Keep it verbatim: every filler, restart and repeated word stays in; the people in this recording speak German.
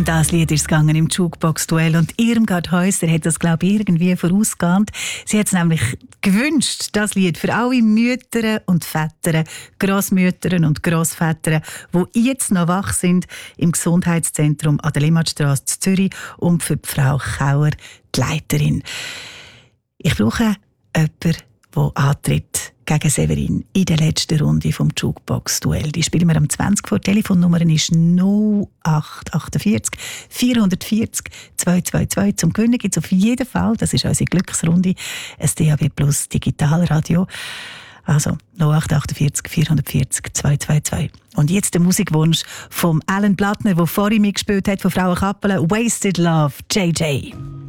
das Lied ist gegangen im Jukebox-Duell und Irmgard Häuser hat das, glaube ich, irgendwie vorausgeahnt. Sie hat es nämlich gewünscht, das Lied für alle Mütter und Väter, Grossmütter und Grossväter, die jetzt noch wach sind im Gesundheitszentrum an der Limmatstrasse in Zürich und für die Frau Kauer, die Leiterin. Ich brauche jemanden, der antritt gegen Severin in der letzten Runde vom Jukebox-Duell. Die spielen wir am zwanzig vor. Die Telefonnummer ist null acht achtundvierzig vierhundertvierzig zweihundertzweiundzwanzig. Zum Gewinnen gibt es auf jeden Fall, das ist unsere Glücksrunde, ein D A B Plus Digitalradio. Also null acht achtundvierzig vierhundertvierzig zweihundertzweiundzwanzig. Und jetzt der Musikwunsch vom Alan Blattner, der vorhin mitgespielt hat, von Frauenkappelen, «Wasted Love», J J.